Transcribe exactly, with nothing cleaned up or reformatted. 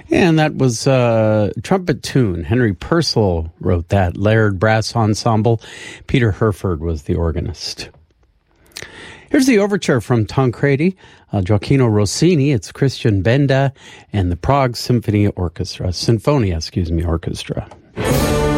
And that was a trumpet tune. Henry Purcell wrote that. Laird Brass Ensemble. Peter Herford was the organist. Here's the overture from Tancredi, uh, Gioacchino Rossini. It's Christian Benda and the Prague Symphony Orchestra, Sinfonia, excuse me, Orchestra.